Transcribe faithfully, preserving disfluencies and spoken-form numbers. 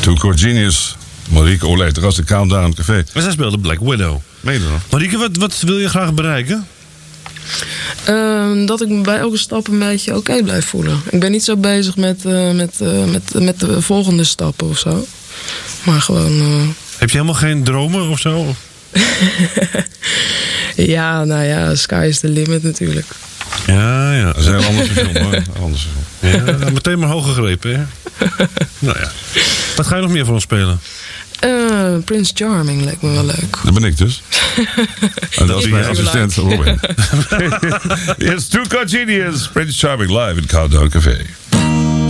Two Chord Genius. Marieke Olijt, dat was de Countdown Café. Maar zij speelde Black Widow. Meen je dat? Marieke, wat, wat wil je graag bereiken? Uh, dat ik me bij elke stap een beetje oké okay blijf voelen. Ik ben niet zo bezig met, uh, met, uh, met, met de volgende stappen of zo. Maar gewoon... Uh... Heb je helemaal geen dromen of zo? Ja, nou ja, sky is the limit natuurlijk. Ja, ja. Dat is heel anders film, hoor. Anders film. Ja, meteen maar hoog gegrepen, hè? Nou ja. Wat ga je nog meer voor ons spelen? Uh, Prince Charming lijkt me wel leuk. Dat ben ik dus. En dat is mijn assistent Robin. Yes, Two Chord Genius. Prince Charming live in Countdown Café.